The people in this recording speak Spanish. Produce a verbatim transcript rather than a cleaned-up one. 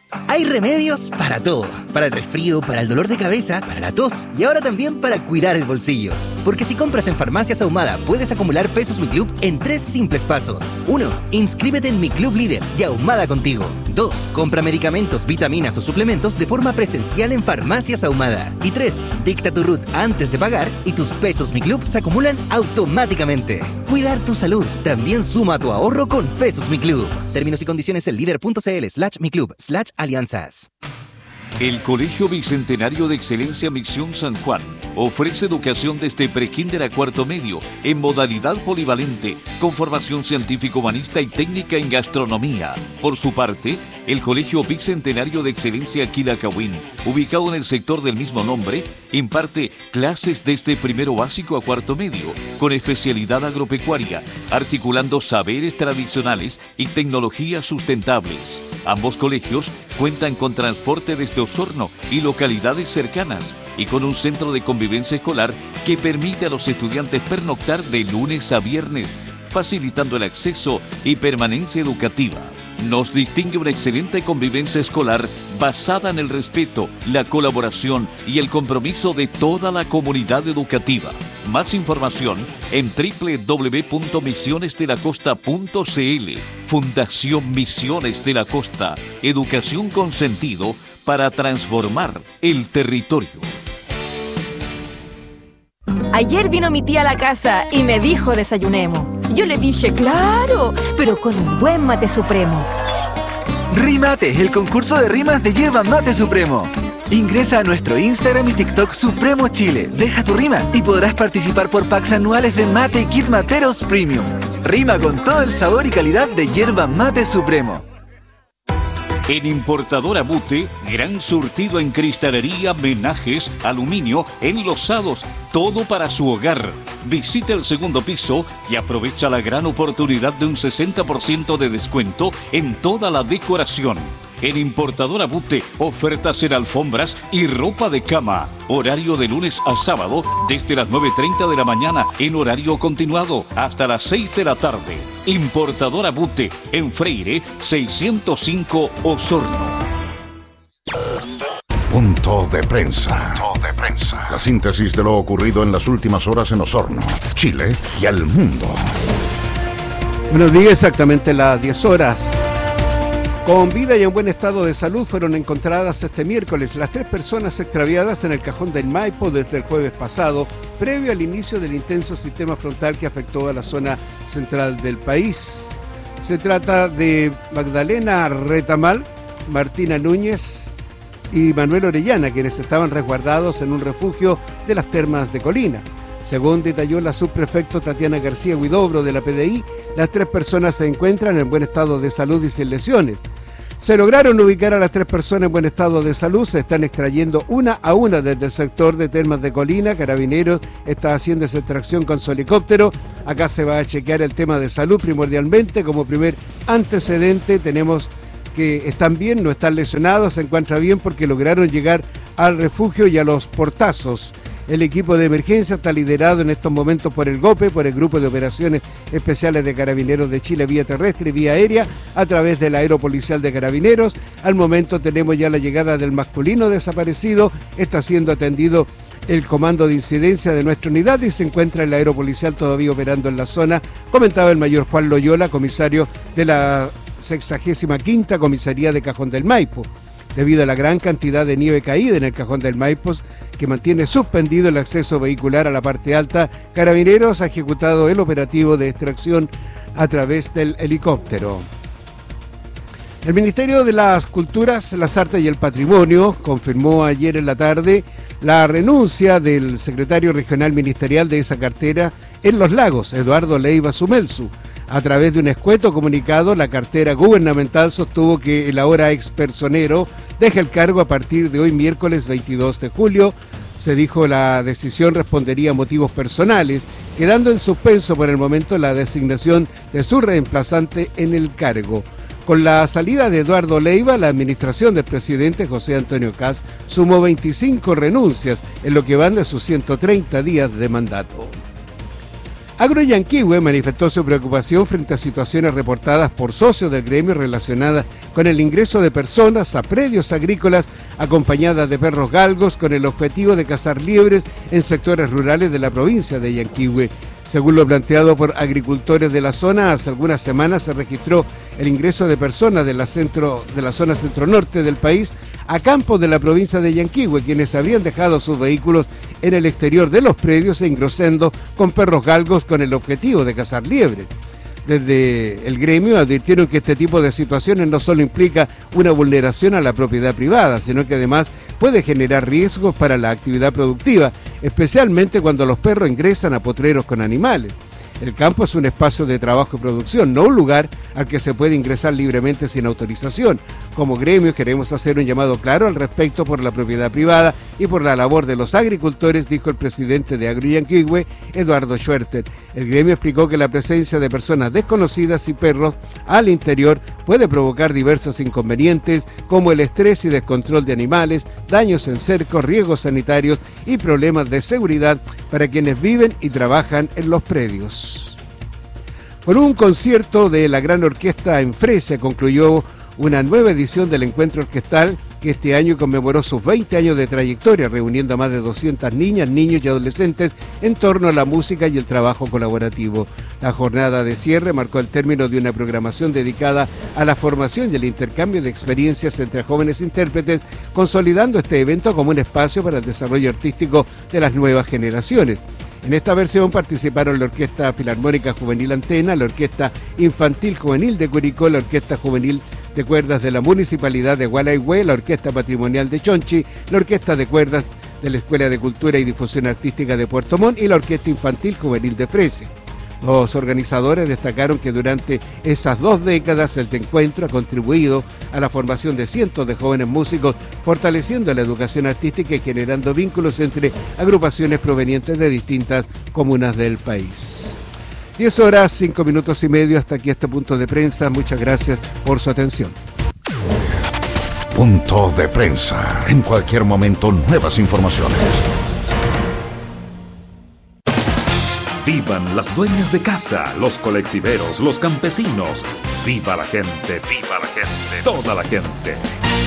Hay remedios para todo. Para el resfrío, para el dolor de cabeza, para la tos y ahora también para cuidar el bolsillo. Porque si compras en Farmacias Ahumada puedes acumular pesos Mi Club en tres simples pasos. uno. Inscríbete en Mi Club Líder y Ahumada contigo. dos. Compra medicamentos, vitaminas o suplementos de forma presencial en Farmacias Ahumada. Y tres. Dicta tu R U T antes de pagar y tus pesos Mi Club se acumulan automáticamente. Cuidar tu salud también suma a tu ahorro con pesos Mi Club. Términos y condiciones en líder.cl slash Mi Club slash alianzas. El Colegio Bicentenario de Excelencia Misión San Juan ofrece educación desde prekinder a cuarto medio en modalidad polivalente con formación científico-humanista y técnica en gastronomía. Por su parte, el Colegio Bicentenario de Excelencia Quilacahuen, ubicado en el sector del mismo nombre, imparte clases desde primero básico a cuarto medio con especialidad agropecuaria, articulando saberes tradicionales y tecnologías sustentables. Ambos colegios cuentan con transporte desde Osorno y localidades cercanas y con un centro de convivencia escolar que permite a los estudiantes pernoctar de lunes a viernes, facilitando el acceso y permanencia educativa. Nos distingue una excelente convivencia escolar basada en el respeto, la colaboración y el compromiso de toda la comunidad educativa. Más información en doble u doble u doble u punto misiones de la costa punto c l. Fundación Misiones de la Costa. Educación con sentido para transformar el territorio. Ayer vino mi tía a la casa y me dijo desayunemos. Yo le dije, claro, pero con un buen mate supremo. Rimate, el concurso de rimas de Yerba Mate Supremo. Ingresa a nuestro Instagram y TikTok Supremo Chile. Deja tu rima y podrás participar por packs anuales de Mate y Kit Materos Premium. Rima con todo el sabor y calidad de Yerba Mate Supremo. En Importadora Bute, gran surtido en cristalería, menajes, aluminio, enlosados, todo para su hogar. Visita el segundo piso y aprovecha la gran oportunidad de un sesenta por ciento de descuento en toda la decoración. En Importadora Bute, ofertas en alfombras y ropa de cama. Horario de lunes a sábado desde las nueve y media de la mañana en horario continuado hasta las seis de la tarde. Importadora Bute, en Freire seiscientos cinco Osorno. Punto de prensa. Punto de prensa. La síntesis de lo ocurrido en las últimas horas en Osorno, Chile y al mundo. Buenos días, exactamente las diez horas. Con vida y en buen estado de salud fueron encontradas este miércoles las tres personas extraviadas en el cajón del Maipo desde el jueves pasado, previo al inicio del intenso sistema frontal que afectó a la zona central del país. Se trata de Magdalena Retamal, Martina Núñez y Manuel Orellana, quienes estaban resguardados en un refugio de las Termas de Colina. Según detalló la subprefecto Tatiana García Huidobro de la P D I, las tres personas se encuentran en buen estado de salud y sin lesiones. Se lograron ubicar a las tres personas en buen estado de salud, se están extrayendo una a una desde el sector de Termas de Colina. Carabineros está haciendo esa extracción con su helicóptero. Acá se va a chequear el tema de salud primordialmente. Como primer antecedente tenemos que están bien, no están lesionados, se encuentran bien porque lograron llegar al refugio y a los portazos. El equipo de emergencia está liderado en estos momentos por el GOPE, por el Grupo de Operaciones Especiales de Carabineros de Chile, vía terrestre y vía aérea, a través del Aeropolicial de Carabineros. Al momento tenemos ya la llegada del masculino desaparecido, está siendo atendido el comando de incidencia de nuestra unidad y se encuentra el Aeropolicial todavía operando en la zona, comentaba el mayor Juan Loyola, comisario de la sexagésima quinta Comisaría de Cajón del Maipo. Debido a la gran cantidad de nieve caída en el Cajón del Maipo, que mantiene suspendido el acceso vehicular a la parte alta, Carabineros ha ejecutado el operativo de extracción a través del helicóptero. El Ministerio de las Culturas, las Artes y el Patrimonio confirmó ayer en la tarde la renuncia del secretario regional ministerial de esa cartera en Los Lagos, Eduardo Leiva Sumelsu. A través de un escueto comunicado, la cartera gubernamental sostuvo que el ahora expersonero deja el cargo a partir de hoy miércoles veintidós de julio. Se dijo la decisión respondería a motivos personales, quedando en suspenso por el momento la designación de su reemplazante en el cargo. Con la salida de Eduardo Leiva, la administración del presidente José Antonio Kast sumó veinticinco renuncias en lo que van de sus ciento treinta días de mandato. Agroyanquihue manifestó su preocupación frente a situaciones reportadas por socios del gremio relacionadas con el ingreso de personas a predios agrícolas acompañadas de perros galgos con el objetivo de cazar liebres en sectores rurales de la provincia de Yanquihue. Según lo planteado por agricultores de la zona, hace algunas semanas se registró el ingreso de personas de la, centro, de la zona centro-norte del país a campos de la provincia de Yanquihue, quienes habrían dejado sus vehículos en el exterior de los predios e ingresando con perros galgos con el objetivo de cazar liebres. Desde el gremio advirtieron que este tipo de situaciones no solo implica una vulneración a la propiedad privada, sino que además puede generar riesgos para la actividad productiva, especialmente cuando los perros ingresan a potreros con animales. El campo es un espacio de trabajo y producción, no un lugar al que se puede ingresar libremente sin autorización. Como gremio queremos hacer un llamado claro al respecto por la propiedad privada y por la labor de los agricultores, dijo el presidente de Agroyanquihue, Eduardo Schwerter. El gremio explicó que la presencia de personas desconocidas y perros al interior puede provocar diversos inconvenientes como el estrés y descontrol de animales, daños en cercos, riesgos sanitarios y problemas de seguridad para quienes viven y trabajan en los predios. Con un concierto de la Gran Orquesta en Fresia concluyó una nueva edición del Encuentro Orquestal que este año conmemoró sus veinte años de trayectoria, reuniendo a más de doscientas niñas, niños y adolescentes en torno a la música y el trabajo colaborativo. La jornada de cierre marcó el término de una programación dedicada a la formación y el intercambio de experiencias entre jóvenes intérpretes, consolidando este evento como un espacio para el desarrollo artístico de las nuevas generaciones. En esta versión participaron la Orquesta Filarmónica Juvenil Antena, la Orquesta Infantil Juvenil de Curicó, la Orquesta Juvenil de Cuerdas de la Municipalidad de Gualeguay, la Orquesta Patrimonial de Chonchi, la Orquesta de Cuerdas de la Escuela de Cultura y Difusión Artística de Puerto Montt y la Orquesta Infantil Juvenil de Fresia. Los organizadores destacaron que durante esas dos décadas el encuentro ha contribuido a la formación de cientos de jóvenes músicos, fortaleciendo la educación artística y generando vínculos entre agrupaciones provenientes de distintas comunas del país. diez horas, cinco minutos y medio, hasta aquí este punto de prensa. Muchas gracias por su atención. Punto de prensa. En cualquier momento, nuevas informaciones. Vivan las dueñas de casa, los colectiveros, los campesinos. Viva la gente, viva la gente, toda la gente.